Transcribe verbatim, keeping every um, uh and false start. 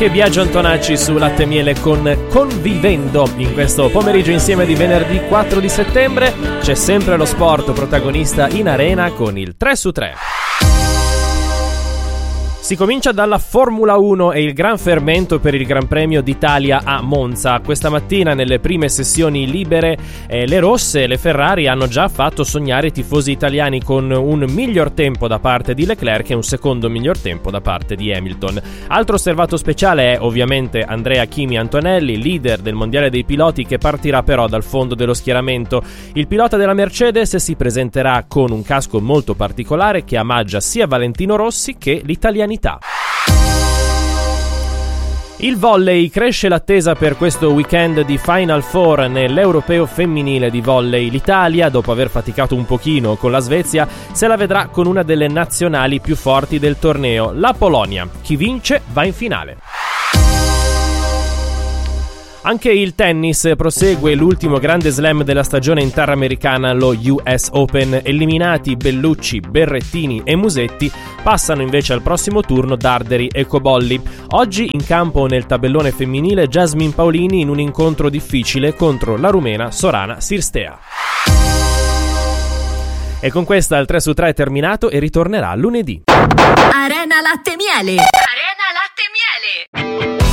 anche Biagio Antonacci su Latte e Miele con Convivendo. In questo pomeriggio insieme di venerdì quattro di settembre c'è sempre lo sport protagonista in arena con il tre su tre. Si comincia dalla Formula uno e il gran fermento per il Gran Premio d'Italia a Monza. Questa mattina nelle prime sessioni libere eh, le rosse e le Ferrari hanno già fatto sognare i tifosi italiani con un miglior tempo da parte di Leclerc e un secondo miglior tempo da parte di Hamilton. Altro osservato speciale è ovviamente Andrea Kimi Antonelli, leader del mondiale dei piloti, che partirà però dal fondo dello schieramento. Il pilota della Mercedes si presenterà con un casco molto particolare che omaggia sia Valentino Rossi che l'italianità. Il volley: cresce l'attesa per questo weekend di Final Four nell'Europeo femminile di volley. L'Italia, dopo aver faticato un pochino con la Svezia, se la vedrà con una delle nazionali più forti del torneo, la Polonia. Chi vince va in finale. Anche il tennis: prosegue l'ultimo grande slam della stagione in terra americana, lo U S Open. Eliminati Bellucci, Berrettini e Musetti, passano invece al prossimo turno Darderi e Cobolli. Oggi in campo nel tabellone femminile Jasmine Paolini in un incontro difficile contro la rumena Sorana Cirstea. E con questa il tre su tre è terminato e ritornerà lunedì. Arena Latte e Miele.